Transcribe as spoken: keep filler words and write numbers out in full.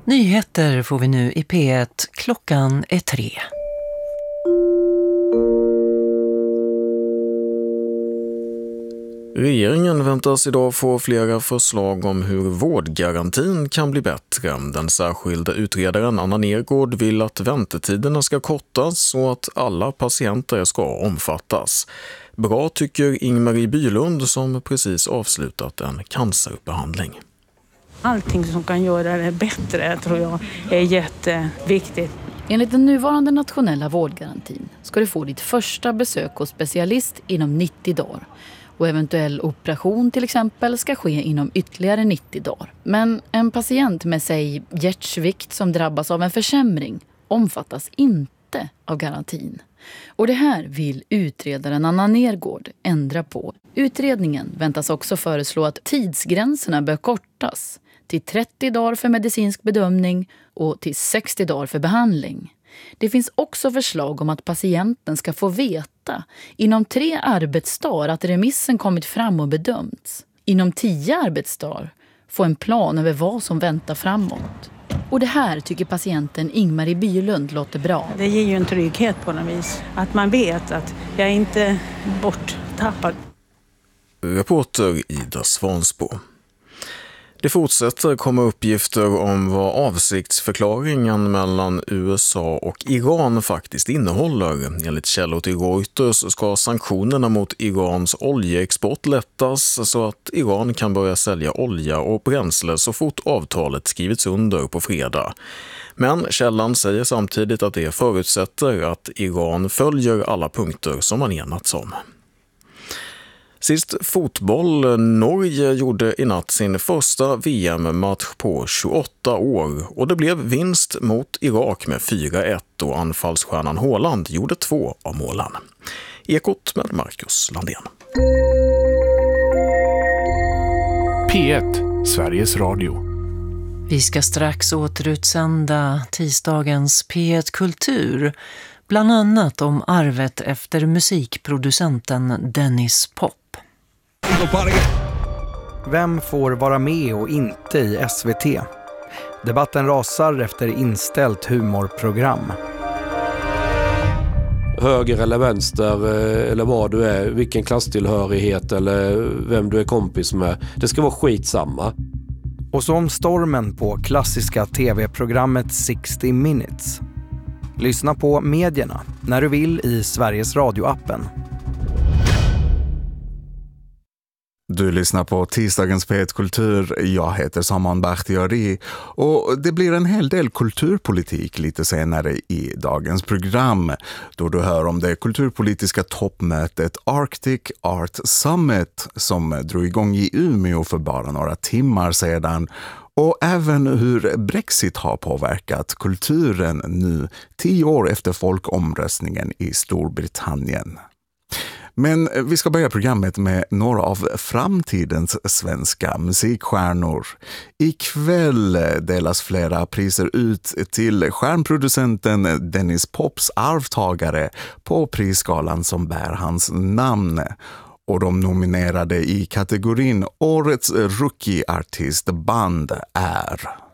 Nyheter får vi nu i P ett. Klockan är tre. Regeringen väntas idag få flera förslag om hur vårdgarantin kan bli bättre. Den särskilda utredaren Anna Nergård vill att väntetiderna ska kortas och att alla patienter ska omfattas. Bra tycker Ingmarie Bylund som precis avslutat en cancerbehandling. Allting som kan göra det bättre tror jag är jätteviktigt. Enligt den nuvarande nationella vårdgarantin ska du få ditt första besök hos specialist inom nittio dagar. Och eventuell operation till exempel ska ske inom ytterligare nittio dagar. Men en patient med sig hjärtsvikt som drabbas av en försämring omfattas inte av garantin. Och det här vill utredaren Anna Nergård ändra på. Utredningen väntas också föreslå att tidsgränserna bör kortas till trettio dagar för medicinsk bedömning och till sextio dagar för behandling. Det finns också förslag om att patienten ska få veta inom tre arbetsdagar att remissen kommit fram och bedömts. Inom tio arbetsdagar få en plan över vad som väntar framåt. Och det här tycker patienten Ingmarie Bylund låter bra. Det ger ju en trygghet på något vis. Att man vet att jag är inte borttappad. Reporter Ida Svansbo. Det fortsätter komma uppgifter om vad avsiktsförklaringen mellan U S A och Iran faktiskt innehåller. Enligt källor till Reuters ska sanktionerna mot Irans oljeexport lättas så att Iran kan börja sälja olja och bränsle så fort avtalet skrivits under på fredag. Men källan säger samtidigt att det förutsätter att Iran följer alla punkter som man enats om. Sist fotboll. Norge gjorde i natt sin första V M-match på tjugoåtta år och det blev vinst mot Irak med fyra ett och anfallsstjärnan Haaland gjorde två av målen. Ekot med Marcus Landén. P ett, Sveriges Radio. Vi ska strax återutsända tisdagens P ett Kultur, bland annat om arvet efter musikproducenten Dennis Pop. Vem får vara med och inte i S V T? Debatten rasar efter inställt humorprogram. Höger eller vänster eller vad du är, vilken klasstillhörighet eller vem du är kompis med. Det ska vara skitsamma. Och så om stormen på klassiska tv-programmet sextio minutes. Lyssna på medierna när du vill i Sveriges Radio-appen. Du lyssnar på tisdagens P ett Kultur. Jag heter Saman Bakhtiari och det blir en hel del kulturpolitik lite senare i dagens program då du hör om det kulturpolitiska toppmötet Arctic Art Summit som drog igång i Umeå för bara några timmar sedan och även hur Brexit har påverkat kulturen nu tio år efter folkomröstningen i Storbritannien. Men vi ska börja programmet med några av framtidens svenska musikstjärnor. Ikväll delas flera priser ut till stjärnproducenten Dennis Pops arvtagare på prisskalan som bär hans namn. Och de nominerade i kategorin Årets Rookie-artistband är...